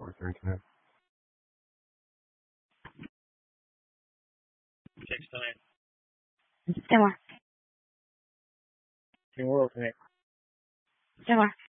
Where's your internet? 等会儿， 听我听。 等会儿。